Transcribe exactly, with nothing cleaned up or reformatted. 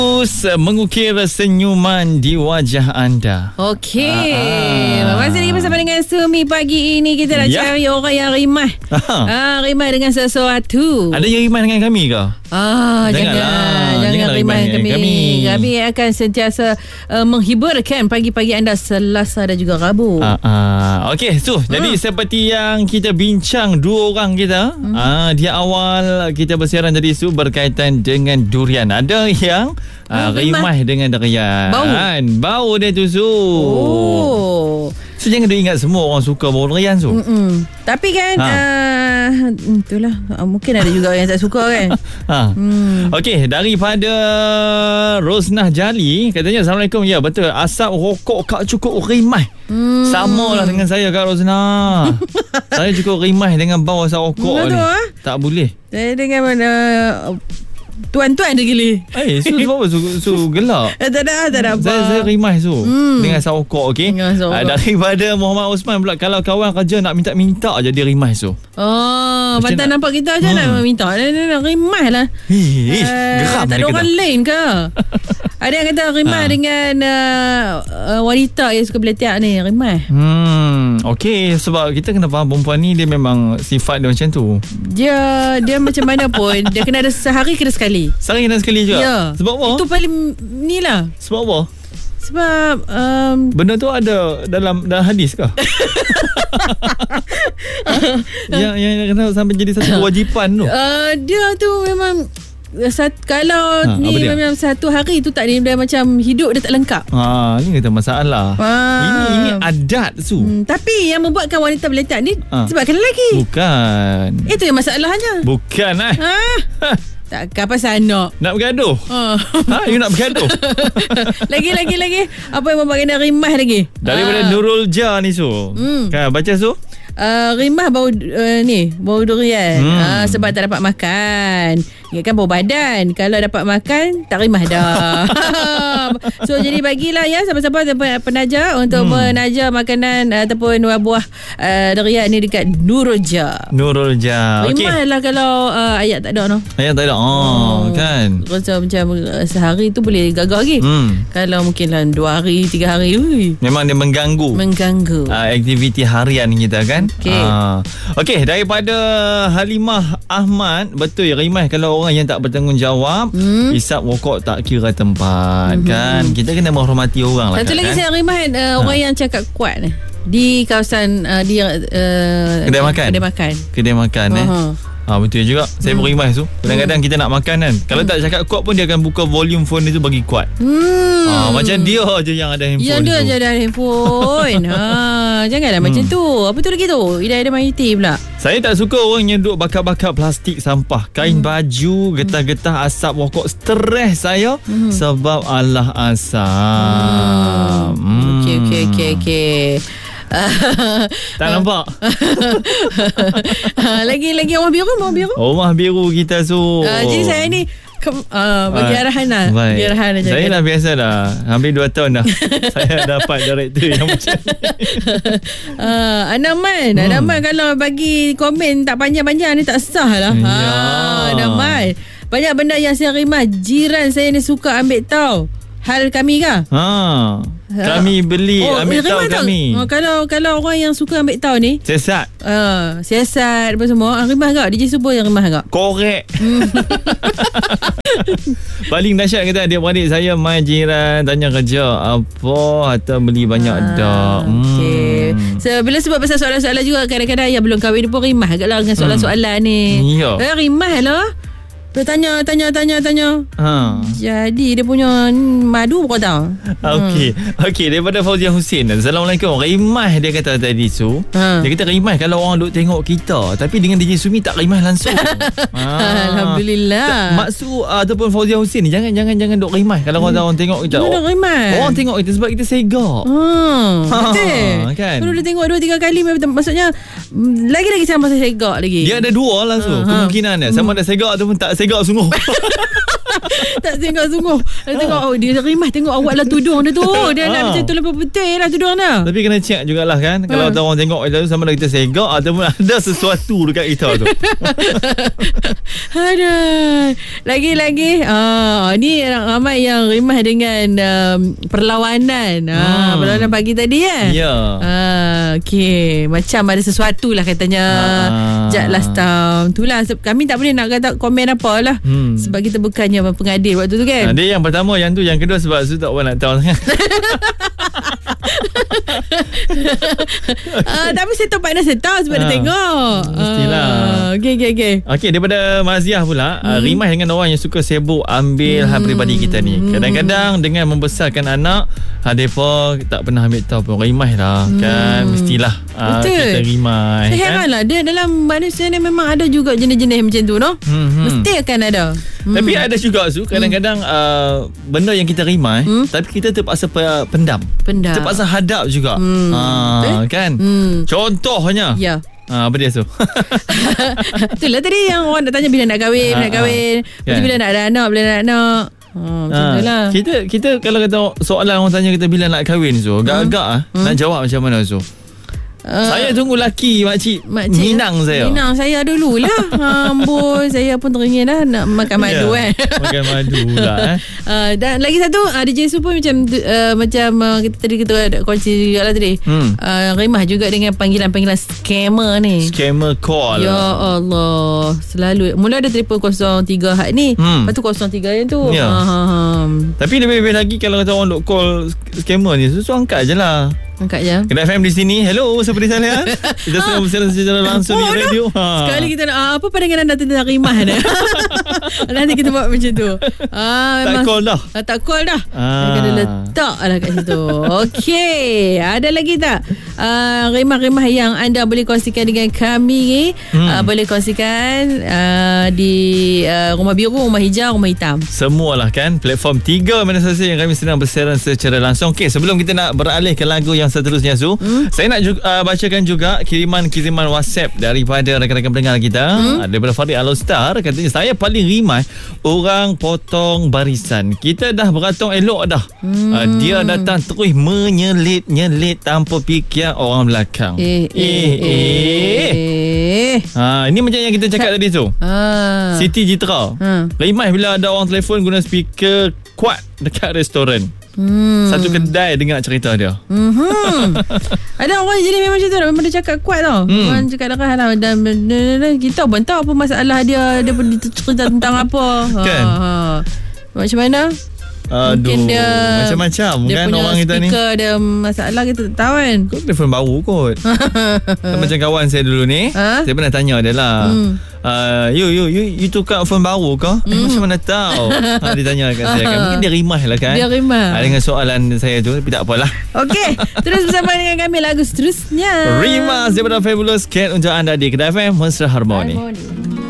Mengukir senyuman di wajah anda. Okey, ah, ah. Masih lagi bersama dengan Sumi pagi ini. Kita nak ya. cari orang yang rimah. ah, Rimah dengan sesuatu. Ada yang rimah dengan kami ke? Ah, jangan Jangan, jangan rimah dengan kami. kami Kami akan sentiasa uh, menghiburkan pagi-pagi anda Selasa dan juga Rabu. ah, ah. Okey, so hmm. jadi seperti yang kita bincang dua orang kita hmm. ah, di awal kita bersiaran tadi Su berkaitan dengan durian. Ada yang Ah, rimah dengan durian. Bau. Bau dia tu Su. Oh. So jangan dia ingat semua orang suka bau durian Su. Mm-mm. Tapi kan ha. uh, itulah mungkin ada juga yang tak suka kan. ha. hmm. Okey, daripada Rosnah Jali katanya, Assalamualaikum. Ya betul, asap rokok Kak cukup rimah. hmm. Sama lah dengan saya Kak Rosnah. Saya cukup rimah dengan bau asap rokok ni. Ha? Tak boleh. Saya dengan mana uh, tuan-tuan dia gila. Eh, Su sebab apa Su, Su gelak? Eh, tak ada, tak ada apa. Saya, saya rimah Su hmm. dengan asap rokok, okey. Uh, daripada Muhammad Osman pula, kalau kawan kerja nak minta-minta je dia rimah Su. Oh, pantas nampak kita je hmm. nak minta. Dia, dia nak rimah lah. Hei, uh, geram tak ada orang kata. Lain ke? Ada yang kata rimah ha. dengan uh, uh, wanita yang suka beletak ni, rimah. Hmm, okey, sebab kita kena faham perempuan ni dia memang sifat dia macam tu. Dia dia macam mana pun dia kena ada sehari kena sekali. Sehari kena sekali juga. Ya. Sebab apa? Itu paling ni lah. Sebab apa? Sebab um, benda tu ada dalam dalam hadis ke? yang yang kena sampai jadi satu kewajipan tu. Uh, dia tu memang Sat, kalau ha, ni memang satu hari tu tak ni dia macam hidup dia tak lengkap. Ha, ni kata masalah. Ha. Ini ini adat Su. Hmm, tapi yang membuatkan wanita beletak ni ha. sebabkan lelaki. Bukan. Itu yang masalahnya. Bukan eh. Ha. Tak pasal nak. Nak bergaduh. Ha. ha, you nak bergaduh. lagi lagi lagi. Apa yang membuatkan dia rimah lagi? Daripada ha. Nurul Ja ni Su. Hmm. Kan baca Su. Uh, rimah bau uh, ni bau durian hmm. uh, sebab tak dapat makan. Ingatkan bau badan. Kalau dapat makan tak rimah dah. So jadi bagilah ya siapa-siapa penaja untuk hmm. menaja makanan uh, ataupun buah uh, durian ni dekat Nurul Ja. Nurul Ja. Rimah okay. lah kalau uh, ayat tak ada no. Ayat tak ada. Oh, oh kan. Rasa macam uh, sehari tu boleh gagah lagi. Hmm. Kalau mungkin lah dua hari, tiga hari. Ui. Memang dia mengganggu. Mengganggu. Uh, aktiviti harian kita kan. Okey. Uh, Okey, daripada Halimah Ahmad, betul ya rimah kalau orang yang tak bertanggungjawab, hmm. isap rokok tak kira tempat, hmm. kan. Kita kena menghormati orang lah. Satu kan, lagi kan? saya rimah uh, orang ha. yang cakap kuat ni di kawasan uh, di uh, kedai makan. Kedai makan. Kedai makan uh-huh. eh. Ah, betul juga. Saya hmm. berimah tu. Kadang-kadang hmm. kita nak makan kan. Kalau hmm. tak cakap kuat pun dia akan buka volume phone dia tu bagi kuat. Hmm. Ah, macam dia je yang ada handphone. Yang dia je ada handphone. ha, janganlah hmm. macam tu. Apa tu lagi tu? Hidayah Mayuti pula. Saya tak suka orang yang duduk bakar-bakar plastik sampah. Kain hmm. baju, getah-getah asap rokok. Stres saya hmm. sebab Allah asap. Hmm. Hmm. Okey, okey, okey, okey. Tak nampak. Lagi-lagi rumah biru, rumah biru. Rumah biru kita Su. Uh, jadi saya ni ke, uh, bagi arahan lah. Bagi arahan aja. Saya dah biasa dah. Hampir dua tahun dah. Saya dapat director yang macam ni. uh, Anaman, hmm. Anaman kalau bagi komen tak panjang-panjang ni tak sah lah. Ya. Ha, Anaman. Banyak benda yang saya rimah. Jiran saya ni suka ambil tahu. Hal kami ke? Ha. Kami beli oh, ambil tahu kami. Oh, kalau kalau orang yang suka ambil tahu ni siasat. Uh, siasat apa semua. Rimah tak? D J Super yang rimah tak? Korek. Paling dahsyat kata adik-beradik saya mai jiran tanya kerja apa atau beli banyak ah, dak. Hmm. Okey. So, bila sebab pasal soalan-soalan juga kadang-kadang yang belum kahwin pun rimah agaklah dengan soalan-soalan ni. Ya. Eh, rimah lah. Dia tanya, tanya, tanya, tanya. Ha. Jadi dia punya madu pun tahu. Okey. Hmm. Okey, daripada Fauzia Hussein. Assalamualaikum. Rimah dia kata tadi Su. Ha. Dia kata rimah kalau orang duk tengok kita. Tapi dengan D J Sumi tak rimah langsung. ha. Alhamdulillah. Maksud uh, ataupun Fauzia Hussein ni jangan jangan jangan duk rimah kalau hmm. orang tengok kita. Jangan duk rimah. Orang tengok kita sebab kita segak. Hmm. Betul. Kan? Kalau dia tengok dua tiga kali maksudnya lagi-lagi sama pasal segak lagi. Dia ada dua lah Su. Uh-huh. Kemungkinan dia. Sama ada segak ataupun tak segak sungguh. Tak tengok sungguh. Dia tengok oh, dia rimah tengok awak lah tudung dia tu. Dia nak macam tu lepas betul lah tudung dia. Tapi kena check jugalah kan. Kalau Ha. orang tengok kita tu sama ada kita segak ataupun ada sesuatu dekat kita tu. Aduh. Lagi-lagi ah, ni ramai yang rimah dengan um, perlawanan. Ah, Hmm. perlawanan pagi tadi kan. Ya. Ah, okey. Macam ada sesuatu lah katanya. Ah. Jat last time. Itulah se- kami tak boleh nak kata komen apa lah. Hmm. Sebab kita bukannya pengadil waktu tu kan. Ha, dia yang pertama, yang tu, yang kedua sebab Su tak apa nak tahu sangat. Ah, tapi saya tahu partner saya tahu sebab dia Ah, tengok. mestilah. Ah, okey okey okey. Okey, daripada Maziah pula, hmm. uh, rimah dengan orang yang suka sibuk ambil hmm. hal peribadi kita ni. Kadang-kadang dengan membesarkan anak, ha, mereka tak pernah ambil tahu pun. Rimah lah hmm. kan. Mestilah uh, Betul. kita rimah. Saya heran lah. Dia dalam manusia ni memang ada juga jenis-jenis macam tu, no? Hmm, hmm. Mesti akan ada. Hmm. Tapi ada juga Su, kadang-kadang uh, benda yang kita rimah Hmm. tapi kita terpaksa pe- pendam. Pendam. Terpaksa hadap juga. Hmm. Ha, kan? Hmm. Contohnya. Ya. Ha, apa dia Su? Itulah tadi yang orang nak tanya bila nak kahwin, Ha, nak kahwin. ha. Lepas tu Kan? bila nak ada anak, bila nak anak. Ha, macam Ha, tu lah. kita kita kalau kata soalan orang tanya kita bila nak kahwin Su, agak-agak ah Hmm. nak jawab macam mana Su? Uh, Saya tunggu laki makcik, makcik Minang saya. Minang saya dululah. Ha, amboi, saya pun teringin dah nak makan madu Ya, kan. makan madu pula eh. Uh, dan lagi satu uh, D J Su pun macam uh, macam uh, kita tadi kita ada kongsi juga lah tadi. Hmm. Uh, rimah juga dengan panggilan-panggilan scammer ni. Scammer call. Ya Allah, selalu mula ada telefon kosong tiga hak ni, Hmm. lepas tu kosong tiga yang tu. Ya. Ha, ha, ha. Tapi lebih-lebih lagi kalau kata orang duk call scammer ni, Su angkat je lah. Angkat je. Kena F M di sini. Hello, seperti saya. Kita sedang bersiaran secara langsung Oh, di radio. Ha. Sekali kita nak ah, apa pandangan anda tentang rimah ni? Nanti kita buat macam tu. Ah, Tak memang- call dah. Ah, tak call dah. Ah. Kena letak lah kat situ. Okey. Ada lagi tak? Uh, rimah-rimah yang anda boleh kongsikan dengan kami. Hmm. Uh, boleh kongsikan uh, di uh, Rumah Biru, Rumah Hijau, Rumah Hitam. Semualah kan. Platform tiga mana saja yang kami sedang bersiaran secara langsung. Okey, sebelum kita nak beralih ke lagu yang seterusnya Su, hmm? saya nak juga, uh, bacakan juga kiriman-kiriman WhatsApp daripada rakan-rakan pendengar kita. hmm? uh, Daripada Farid Alostar, katanya saya paling rimai orang potong barisan. Kita dah beratung elok dah. hmm. uh, Dia datang terus menyelit-nyelit tanpa fikir orang belakang. Eh, eh, eh. eh. Ha, ini macam yang kita cakap tadi tu. Ah. Siti Jitra. Ha. Rimai bila ada orang telefon guna speaker kuat dekat restoran. Hmm. Satu kedai dengar cerita dia. Hmm. Ada orang jadi memang macam tu, memang dia cakap kuat tau. Hmm. Orang cakap dah lah dan, dan, dan, dan kita pun tahu apa masalah dia, dia pun cerita tentang apa. Kan? Ha, ha. Macam mana? Aduh, Mungkin dia macam-macam dia kan punya orang kita ni. speaker dia masalah, kita tak tahu kan. Kau telefon baru kot. Macam kawan saya dulu ni, Ha? saya pernah tanya dia lah. Hmm. Uh, you, you, you, you tukar phone baru ke? Hmm. Eh, macam mana tahu? Ha, dia tanya kat saya kan. Mungkin dia rimah lah kan. Dia rimah. Ha, dengan soalan saya tu, tapi tak apalah. Okey, terus bersama dengan kami lagu seterusnya. Rimas daripada Fabulous Cat untuk anda di Kedai F M Mesra Harmoni. Harmoni.